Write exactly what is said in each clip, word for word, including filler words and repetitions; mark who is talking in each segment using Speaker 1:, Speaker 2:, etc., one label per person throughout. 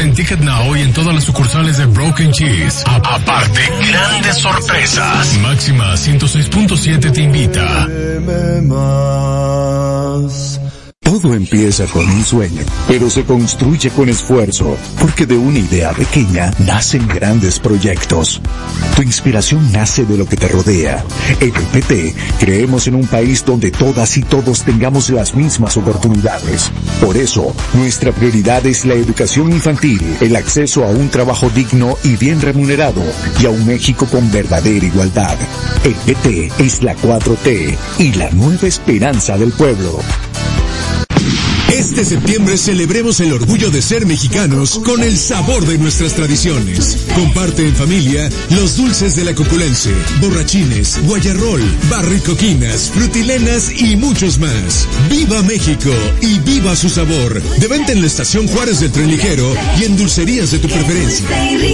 Speaker 1: Inscríbete en Ticket Now y en todas las sucursales de Broken Cheese. A- aparte, grandes sorpresas. Máxima ciento seis punto siete te invita.
Speaker 2: Todo empieza con un sueño, pero se construye con esfuerzo, porque de una idea pequeña nacen grandes proyectos. Tu inspiración nace de lo que te rodea. En el P T creemos en un país donde todas y todos tengamos las mismas oportunidades. Por eso, nuestra prioridad es la educación infantil, el acceso a un trabajo digno y bien remunerado, y a un México con verdadera igualdad. El P T es la cuatro T y la nueva esperanza del pueblo.
Speaker 3: Este septiembre celebremos el orgullo de ser mexicanos con el sabor de nuestras tradiciones. Comparte en familia los dulces de la Coculense, borrachines, guayarrol, barricoquinas, frutilenas y muchos más. ¡Viva México y viva su sabor! De venta en la Estación Juárez del Tren Ligero y en dulcerías de tu preferencia.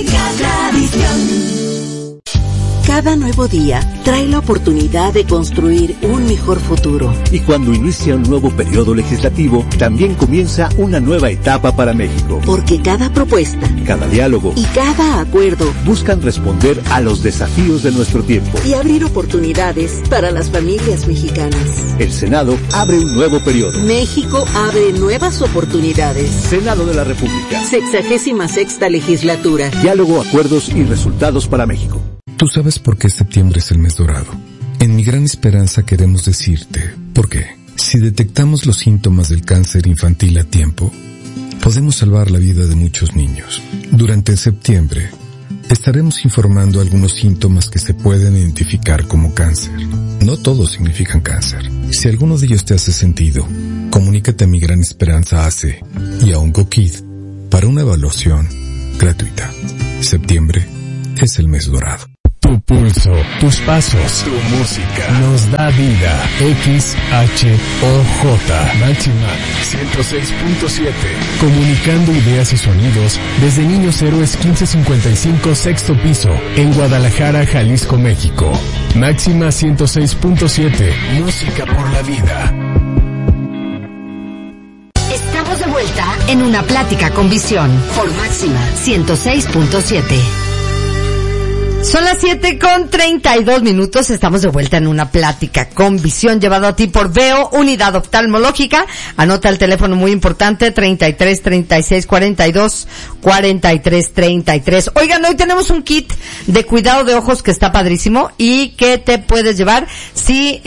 Speaker 4: Cada nuevo día trae la oportunidad de construir un mejor futuro.
Speaker 5: Y cuando inicia un nuevo periodo legislativo, también comienza una nueva etapa para México.
Speaker 4: Porque cada propuesta,
Speaker 5: cada diálogo
Speaker 4: y cada acuerdo
Speaker 5: buscan responder a los desafíos de nuestro tiempo
Speaker 4: y abrir oportunidades para las familias mexicanas.
Speaker 5: El Senado abre un nuevo periodo.
Speaker 4: México abre nuevas oportunidades.
Speaker 5: Senado de la República.
Speaker 4: Sexagésima sexta legislatura.
Speaker 5: Diálogo, acuerdos y resultados para México.
Speaker 6: Tú sabes por qué septiembre es el mes dorado. En Mi Gran Esperanza queremos decirte por qué. Si detectamos los síntomas del cáncer infantil a tiempo, podemos salvar la vida de muchos niños. Durante septiembre, estaremos informando algunos síntomas que se pueden identificar como cáncer. No todos significan cáncer. Si alguno de ellos te hace sentido, comunícate a Mi Gran Esperanza A C y a OncoKid para una evaluación gratuita. Septiembre es el mes dorado.
Speaker 7: Tu pulso, tus pasos, tu música nos da vida. X H O J Máxima ciento seis punto siete. Comunicando ideas y sonidos desde Niños Héroes quince cincuenta y cinco sexto piso en Guadalajara, Jalisco, México. Máxima ciento seis punto siete. Música por la vida.
Speaker 8: Estamos de vuelta en Una Plática con Visión por Máxima ciento seis punto siete.
Speaker 9: Son las siete con treinta y dos minutos, estamos de vuelta en Una Plática con Visión, llevado a ti por Veo, Unidad Oftalmológica. Anota el teléfono muy importante, treinta y tres, treinta y seis, cuarenta y dos, cuarenta y tres, treinta y tres. Oigan, hoy tenemos un kit de cuidado de ojos que está padrísimo y que te puedes llevar si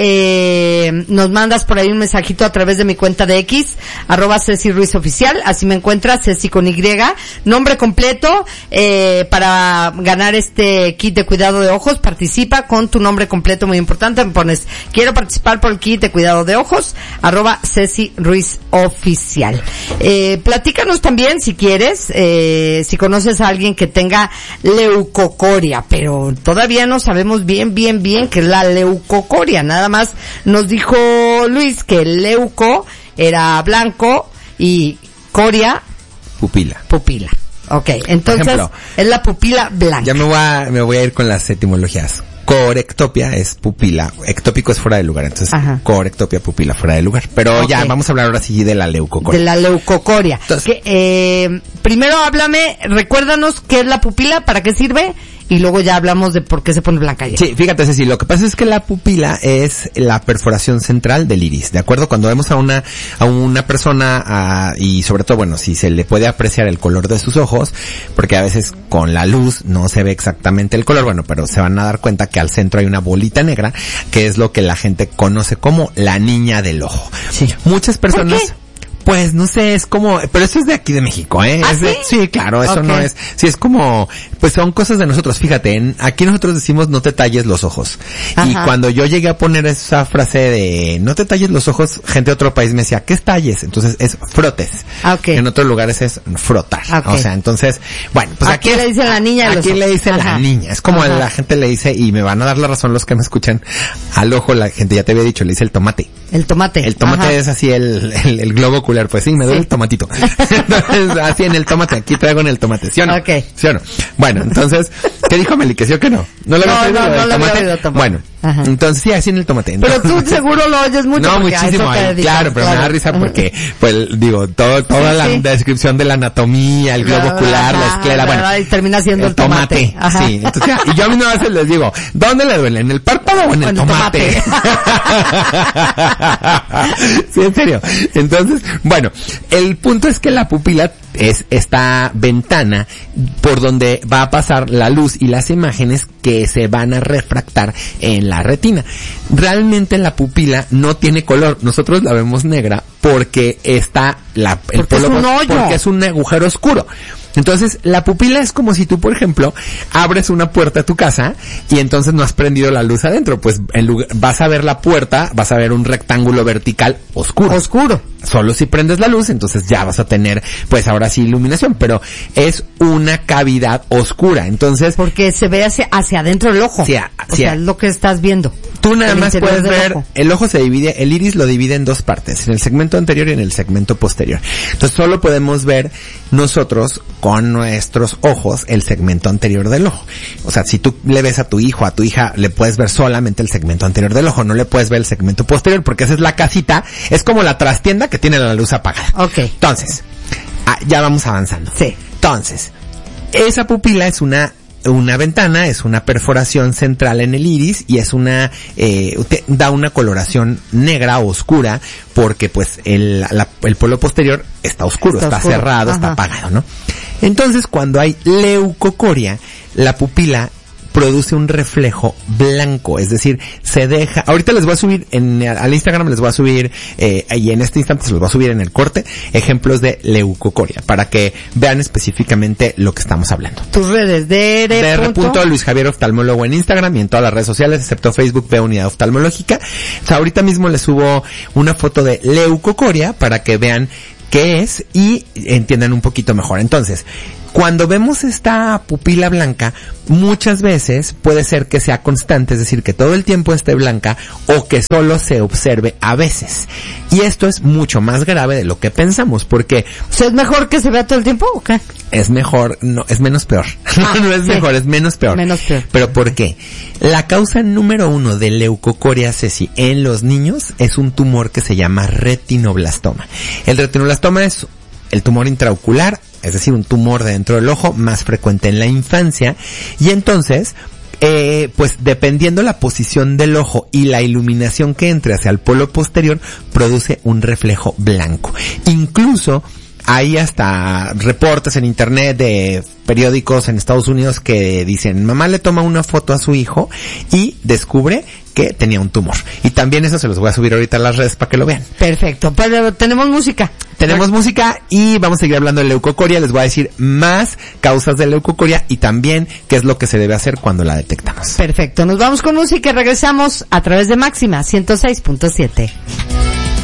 Speaker 9: eh, nos mandas por ahí un mensajito a través de mi cuenta de X, arroba Ceci Ruiz Oficial, así me encuentras, Ceci con Y, nombre completo, eh, para ganar este kit de cuidado de ojos. Participa con tu nombre completo, muy importante, me pones quiero participar por el kit de cuidado de ojos, arroba Ceci Ruiz Oficial. Eh, platícanos también si quieres, eh, si conoces a alguien que tenga leucocoria, pero todavía no sabemos bien, bien, bien qué es la leucocoria. Nada más nos dijo Luis que leuco era blanco y coria
Speaker 10: pupila.
Speaker 9: Pupila. Okay, entonces ejemplo, es la pupila blanca.
Speaker 10: Ya me voy a, me voy a ir con las etimologías. Corectopia es pupila, ectópico es fuera de lugar, entonces ajá, corectopia, pupila fuera de lugar. Pero okay, ya vamos a hablar ahora sí de la leucocoria.
Speaker 9: De la leucocoria. Entonces, que, eh, primero háblame, recuérdanos qué es la pupila, para qué sirve, y luego ya hablamos de por qué se pone blanca ya.
Speaker 10: Sí, fíjate Ceci, lo que pasa es que la pupila es la perforación central del iris, ¿de acuerdo? Cuando vemos a una a una persona a, y sobre todo, bueno, si se le puede apreciar el color de sus ojos, porque a veces con la luz no se ve exactamente el color, bueno, pero se van a dar cuenta que al centro hay una bolita negra, que es lo que la gente conoce como la niña del ojo.
Speaker 9: Sí.
Speaker 10: Muchas personas... Pues no sé, es como, pero eso es de aquí de México, ¿eh?
Speaker 9: ¿Ah,
Speaker 10: es de,
Speaker 9: sí?
Speaker 10: sí, claro, eso
Speaker 9: okay,
Speaker 10: no es, sí es como, pues son cosas de nosotros, fíjate, en, aquí nosotros decimos no te talles los ojos. Ajá. Y cuando yo llegué a poner esa frase de no te talles los ojos, gente de otro país me decía, ¿qué es talles? Entonces es frotes.
Speaker 9: Okay.
Speaker 10: En otros lugares es frotar. Okay. O sea, entonces, bueno, pues aquí,
Speaker 9: aquí le dicen la niña de los
Speaker 10: aquí
Speaker 9: ojos.
Speaker 10: le dicen
Speaker 9: Ajá.
Speaker 10: la niña, es como
Speaker 9: Ajá.
Speaker 10: la gente le dice, y me van a dar la razón los que me escuchan, al ojo la gente ya te había dicho, le dice el tomate.
Speaker 9: El tomate.
Speaker 10: El tomate Ajá. es así el, el, el globo ocular spoiler, pues sí, me duele sí. el tomatito. Entonces, así en el tomate, aquí traigo en el tomate, ¿sí o no?
Speaker 9: Ok.
Speaker 10: ¿Sí o no? Bueno, entonces, ¿qué dijo Meli? ¿Que sí o que no? ¿No lo había
Speaker 9: no,
Speaker 10: oído
Speaker 9: no,
Speaker 10: del
Speaker 9: no
Speaker 10: tomate?
Speaker 9: Lo tomate?
Speaker 10: Bueno, ajá. Entonces sí, así en el tomate.
Speaker 9: Entonces, pero tú seguro lo oyes mucho.
Speaker 10: No, muchísimo, ay, claro, pero claro. me da risa porque, pues, digo, todo, toda sí, la sí. descripción de la anatomía, el globo ocular, la esclera, bueno.
Speaker 9: Y termina siendo el, el tomate.
Speaker 10: tomate. Sí, entonces, y yo a mí no a veces les digo, ¿dónde le duele? ¿En el párpado o en el, en el tomate? tomate. Sí, en serio. Entonces, bueno, el punto es que la pupila es esta ventana por donde va a pasar la luz y las imágenes que se van a refractar en la retina. Realmente la pupila no tiene color, nosotros la vemos negra porque está la, el
Speaker 9: porque,
Speaker 10: polo,
Speaker 9: es un hoyo.
Speaker 10: porque es un agujero oscuro. Entonces, la pupila es como si tú, por ejemplo, abres una puerta a tu casa y entonces no has prendido la luz adentro. Pues en lugar, vas a ver la puerta, vas a ver un rectángulo vertical oscuro.
Speaker 9: Oscuro.
Speaker 10: Solo si prendes la luz, entonces ya vas a tener, pues ahora sí, iluminación, pero es una cavidad oscura. Entonces,
Speaker 9: porque se ve hacia, hacia adentro del ojo.
Speaker 10: Hacia, hacia,
Speaker 9: o sea, es lo que estás viendo.
Speaker 10: Tú nada más puedes ver, ojo. El ojo se divide, el iris lo divide en dos partes, en el segmento anterior y en el segmento posterior. Entonces solo podemos ver nosotros con nuestros ojos el segmento anterior del ojo. O sea, si tú le ves a tu hijo, a tu hija, le puedes ver solamente el segmento anterior del ojo, no le puedes ver el segmento posterior porque esa es la casita, es como la trastienda que tiene la luz apagada.
Speaker 9: Ok.
Speaker 10: Entonces, ah, ya vamos avanzando.
Speaker 9: Sí.
Speaker 10: Entonces, esa pupila es una una ventana, es una perforación central en el iris y es una, eh, te da una coloración negra o oscura porque pues el, la, el polo posterior está oscuro, está, está oscuro. cerrado, Ajá. está apagado, ¿no? Entonces cuando hay leucocoria, la pupila produce un reflejo blanco, es decir, se deja, ahorita les voy a subir en, al Instagram les voy a subir, eh, y en este instante se los voy a subir en el corte, ejemplos de leucocoria, para que vean específicamente lo que estamos hablando.
Speaker 9: Tus redes, de
Speaker 10: R. Luis Javier Oftalmólogo en Instagram y en todas las redes sociales, excepto Facebook, de Unidad Oftalmológica. O sea, ahorita mismo les subo una foto de leucocoria para que vean qué es y entiendan un poquito mejor. Entonces, cuando vemos esta pupila blanca, muchas veces puede ser que sea constante, es decir, que todo el tiempo esté blanca o que solo se observe a veces. Y esto es mucho más grave de lo que pensamos, porque...
Speaker 9: O sea, ¿es mejor que se vea todo el tiempo o qué?
Speaker 10: Es mejor, no, es menos peor. Ah, no es sí. mejor, es menos peor.
Speaker 9: Menos peor.
Speaker 10: ¿Pero por qué? La causa número uno de leucocoria ceci en los niños es un tumor que se llama retinoblastoma. El retinoblastoma es el tumor intraocular, es decir, un tumor dentro del ojo más frecuente en la infancia, y entonces, eh, pues dependiendo la posición del ojo y la iluminación que entre hacia el polo posterior, produce un reflejo blanco. Incluso hay hasta reportes en internet de periódicos en Estados Unidos que dicen, mamá le toma una foto a su hijo y descubre que tenía un tumor. Y también eso se los voy a subir ahorita a las redes para que lo vean.
Speaker 9: Perfecto. Pues tenemos música.
Speaker 10: Tenemos pues, música y vamos a seguir hablando de leucocoria. Les voy a decir más causas de leucocoria y también qué es lo que se debe hacer cuando la detectamos.
Speaker 9: Perfecto. Nos vamos con música y regresamos a través de Máxima ciento seis punto siete.